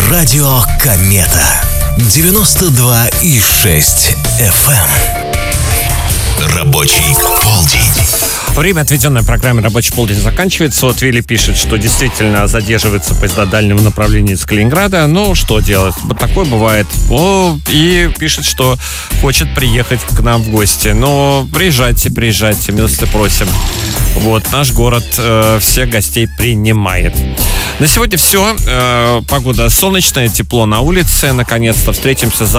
Радио Комета 92,6 FM. Рабочий полдень. Время, отведенное программе «Рабочий полдень», заканчивается. Вот Вилли пишет, что действительно задерживаются поезда дальнего направления из Калининграда. Ну, что делать? Вот такое бывает. И пишет, что хочет приехать к нам в гости. Но приезжайте, милости просим. Вот, наш город всех гостей принимает. На сегодня все. Погода солнечная, тепло на улице. Наконец-то встретимся завтра.